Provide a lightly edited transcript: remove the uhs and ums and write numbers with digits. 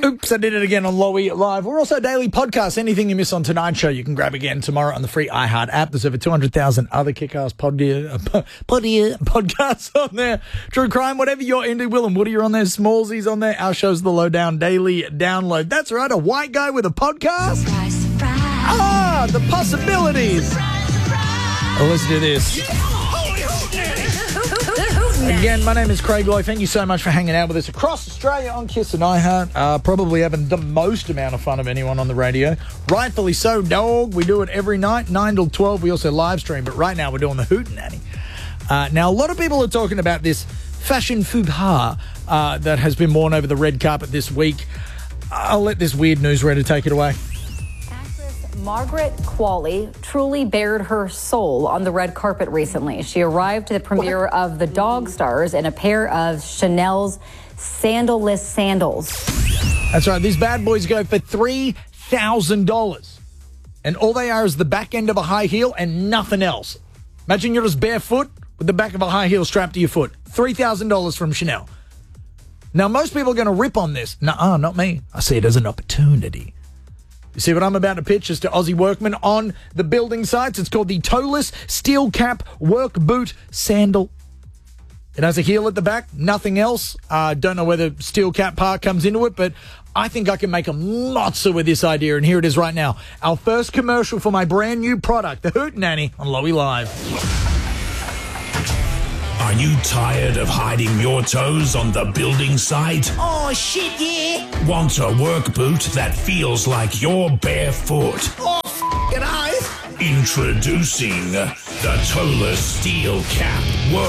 Oops, I did it again on Lowy Live. We're also a daily podcast. Anything you miss on tonight's show, you can grab again tomorrow on the free iHeart app. There's over 200,000 other kick-ass podcasts on there. True crime, whatever you're into. Will and Woody are on there. Smallsy's on there. Our show's the Lowdown Daily Download. That's right, a white guy with a podcast. Surprise, surprise. Ah, the possibilities. Well, let's do this. Again, my name is Craig Loy. Thank you so much for hanging out with us across Australia on Kiss and iHeart. Probably having the most amount of fun of anyone on the radio. Rightfully so, dog. We do it every night, 9 till 12. We also live stream, but right now we're doing the Hootenanny. Now, a lot of people are talking about this fashion faux pas that has been worn over the red carpet this week. I'll let this weird newsreader take it away. Margaret Qualley truly bared her soul on the red carpet recently. She arrived to the premiere of The Dog Stars in a pair of Chanel's sandalless sandals. That's right. These bad boys go for $3,000. And all they are is the back end of a high heel and nothing else. Imagine you're just barefoot with the back of a high heel strapped to your foot. $3,000 from Chanel. Now, most people are going to rip on this. Nuh-uh, not me. I see it as an opportunity. You see what I'm about to pitch is to Aussie workmen on the building sites. It's called the Toeless Steel Cap Work Boot Sandal. It has a heel at the back, nothing else. Don't know whether steel cap part comes into it, but I think I can make a mozza with this idea, and here it is right now. Our first commercial for my brand new product, the Hootenanny, on Lowy Live. Are you tired of hiding your toes on the building site? Oh, shit, yeah. Want a work boot that feels like you're barefoot? Oh, f***ing oath. Introducing the Toeless Steel Cap Work